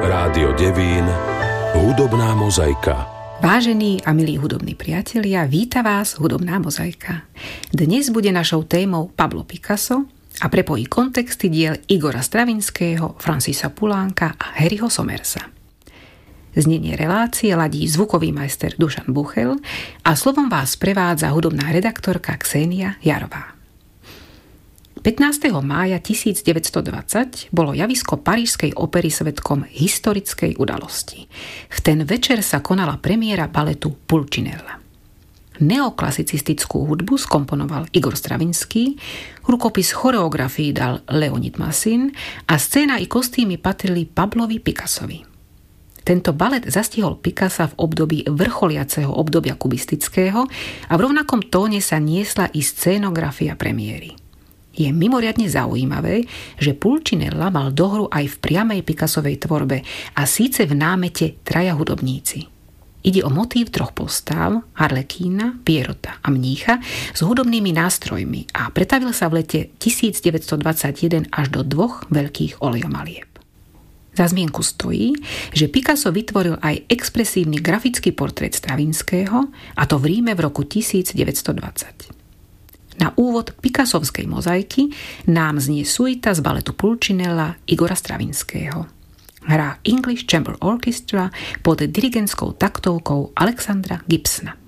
Rádio Devín, hudobná mozaika. Vážení a milí hudobní priatelia, víta vás hudobná mozaika. Dnes bude našou témou Pablo Picasso a prepojí kontexty diel Igora Stravinského, Francisa Pulánka a Harryho Somersa. Znenie relácie ladí zvukový majster Dušan Buchel a slovom vás prevádza hudobná redaktorka Ksenia Jarová. 15. mája 1920 bolo javisko Parížskej opery svedkom historickej udalosti. V ten večer sa konala premiéra baletu Pulcinella. Neoklasicistickú hudbu skomponoval Igor Stravinský, rukopis choreografii dal Leonid Massin a scéna i kostýmy patrili Pablovi Picassovi. Tento balet zastihol Picassa v období vrcholiaceho obdobia kubistického a v rovnakom tóne sa niesla i scénografia premiéry. Je mimoriadne zaujímavé, že Pulcinella mal dohru aj v priamej Picassovej tvorbe a síce v námete traja hudobníci. Ide o motív troch postáv, Harlekína, Pierrota a Mnícha s hudobnými nástrojmi a pretavil sa v lete 1921 až do dvoch veľkých olejomalieb. Za zmienku stojí, že Picasso vytvoril aj expresívny grafický portrét Stravinského, a to v Ríme v roku 1920. Na úvod Picassovskej mozaiky nám znie suita z baletu Pulcinella Igora Stravinského. Hrá English Chamber Orchestra pod dirigentskou taktovkou Alexandra Gibsona.